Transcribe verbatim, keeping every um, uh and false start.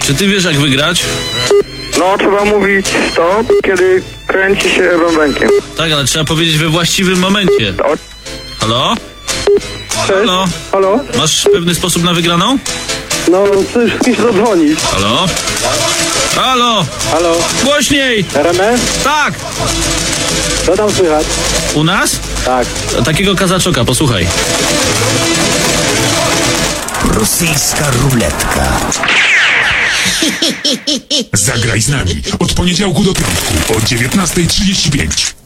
Czy ty wiesz, jak wygrać? No, trzeba mówić stop, kiedy kręci się bębenkiem. Tak, ale trzeba powiedzieć we właściwym momencie. O, Halo? cześć. Halo? Halo? Masz pewny sposób na wygraną? No, chcesz z kimś zadzwonić. Halo? Halo? Halo? Głośniej! R M S? Tak! Co tam słychać? U nas? Tak. Takiego kazaczoka, posłuchaj. Rosyjska ruletka. Zagraj z nami od poniedziałku do piątku o dziewiętnasta trzydzieści pięć.